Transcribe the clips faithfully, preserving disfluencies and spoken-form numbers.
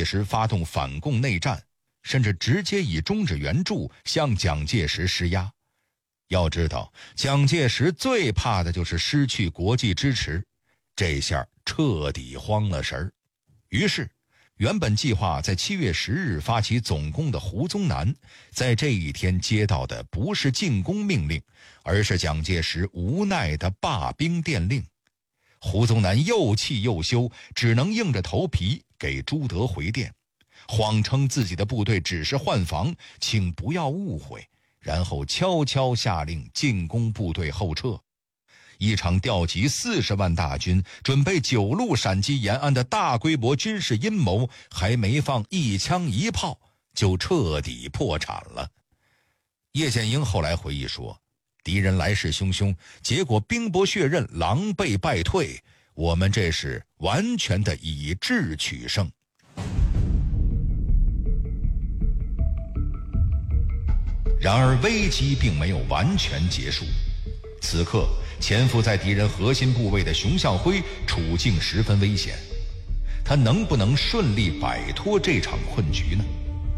介石发动反共内战，甚至直接以终止援助向蒋介石施压。要知道，蒋介石最怕的就是失去国际支持，这下彻底慌了神儿。于是原本计划在七月十日发起总攻的胡宗南，在这一天接到的不是进攻命令，而是蒋介石无奈的罢兵电令。胡宗南又气又羞，只能硬着头皮给朱德回电，谎称自己的部队只是换防，请不要误会，然后悄悄下令进攻部队后撤。一场调集四十万大军准备九路闪击延安的大规模军事阴谋，还没放一枪一炮就彻底破产了。叶剑英后来回忆说，敌人来势汹汹，结果兵薄血刃，狼狈败退，我们这是完全的以智取胜。然而危机并没有完全结束，此刻潜伏在敌人核心部位的熊向晖处境十分危险，他能不能顺利摆脱这场困局呢？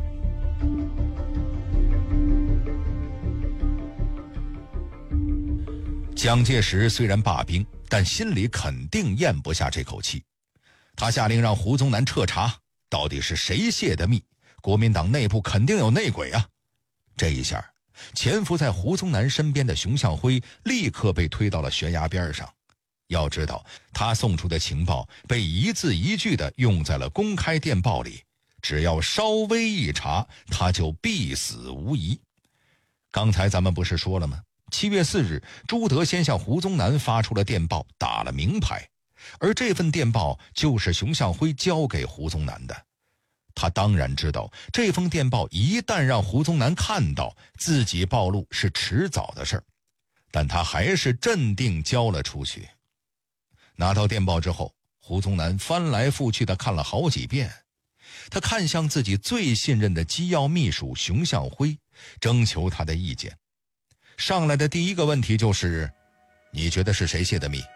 蒋介石虽然罢兵，但心里肯定咽不下这口气。他下令让胡宗南彻查，到底是谁泄的密，国民党内部肯定有内鬼啊。这一下，潜伏在胡宗南身边的熊向晖立刻被推到了悬崖边上。要知道，他送出的情报被一字一句地用在了公开电报里，只要稍微一查，他就必死无疑。刚才咱们不是说了吗？七月四日，朱德先向胡宗南发出了电报，打了明牌，而这份电报就是熊向晖交给胡宗南的。他当然知道，这封电报一旦让胡宗南看到，自己暴露是迟早的事儿，但他还是镇定交了出去。拿到电报之后，胡宗南翻来覆去地看了好几遍，他看向自己最信任的机要秘书熊向晖，征求他的意见。上来的第一个问题就是，你觉得是谁泄的密？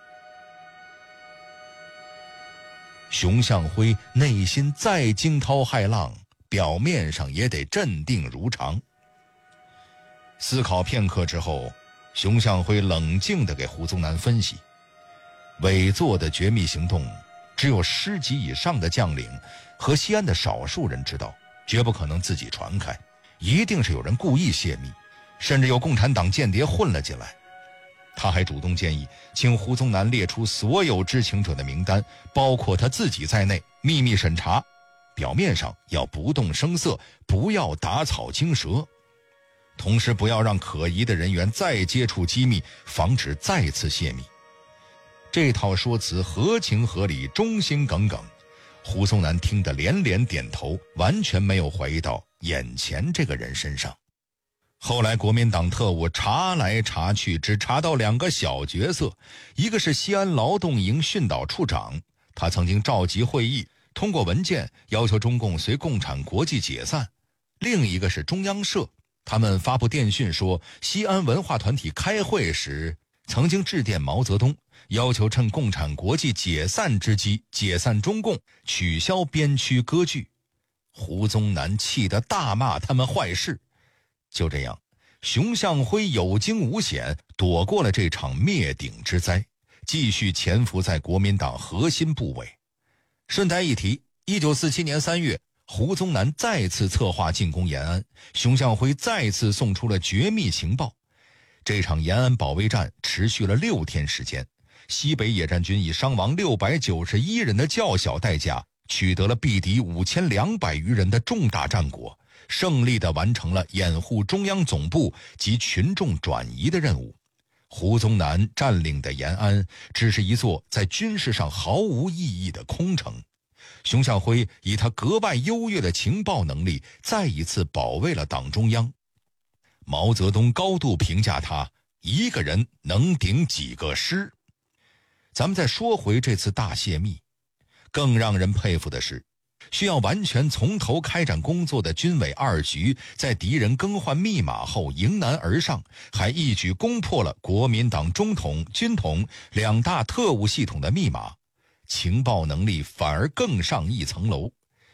熊向晖内心再惊涛骇浪，表面上也得镇定如常。思考片刻之后，熊向晖冷静地给胡宗南分析，伪作的绝密行动只有师级以上的将领和西安的少数人知道，绝不可能自己传开，一定是有人故意泄密，甚至有共产党间谍混了进来。他还主动建议请胡宗南列出所有知情者的名单，包括他自己在内，秘密审查，表面上要不动声色，不要打草惊蛇，同时不要让可疑的人员再接触机密，防止再次泄密。这套说辞合情合理，忠心耿耿，胡宗南听得连连点头，完全没有怀疑到眼前这个人身上。后来国民党特务查来查去，只查到两个小角色，一个是西安劳动营训导处长，他曾经召集会议，通过文件要求中共随共产国际解散；另一个是中央社，他们发布电讯说，西安文化团体开会时曾经致电毛泽东，要求趁共产国际解散之机解散中共，取消边区割据。胡宗南气得大骂他们坏事。就这样，熊向晖有惊无险，躲过了这场灭顶之灾，继续潜伏在国民党核心部位。顺带一提，一九四七年三月，胡宗南再次策划进攻延安，熊向晖再次送出了绝密情报。这场延安保卫战持续了六天时间，西北野战军以伤亡六百九十一人的较小代价，取得了毙敌五千两百余人的重大战果，胜利地完成了掩护中央总部及群众转移的任务。胡宗南占领的延安只是一座在军事上毫无意义的空城，熊向晖以他格外优越的情报能力，再一次保卫了党中央。毛泽东高度评价他，一个人能顶几个师。咱们再说回这次大泄密，更让人佩服的是，需要完全从头开展工作的军委二局，在敌人更换密码后迎难而上，还一举攻破了国民党中统、军统两大特务系统的密码，情报能力反而更上一层楼。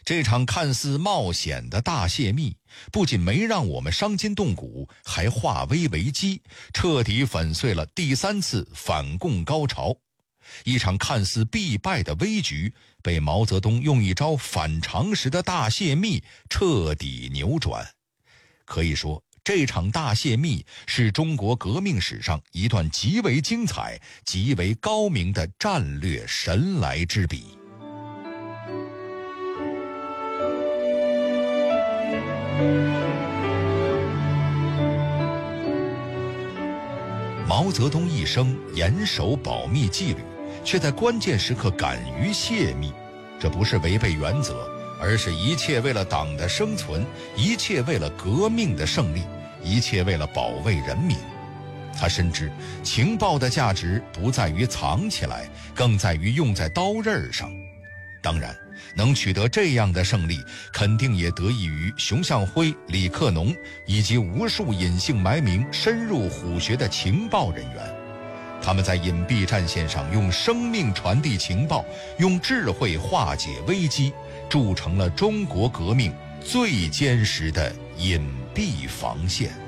这场看似冒险的大泄密，不仅没让我们伤筋动骨，还化危为机，彻底粉碎了第三次反共高潮。一场看似必败的危局，被毛泽东用一招反常识的大泄密彻底扭转。可以说，这场大泄密是中国革命史上一段极为精彩、极为高明的战略神来之笔。毛泽东一生严守保密纪律，却在关键时刻敢于泄密，这不是违背原则，而是一切为了党的生存，一切为了革命的胜利，一切为了保卫人民。他深知情报的价值不在于藏起来，更在于用在刀刃上。当然，能取得这样的胜利，肯定也得益于熊向晖、李克农以及无数隐姓埋名、深入虎穴的情报人员。他们在隐蔽战线上用生命传递情报，用智慧化解危机，筑成了中国革命最坚实的隐蔽防线。